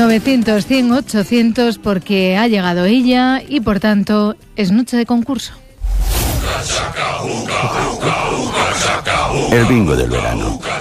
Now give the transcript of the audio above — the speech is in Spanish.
900, 100, 800 porque ha llegado ella y por tanto es noche de concurso. El bingo del verano.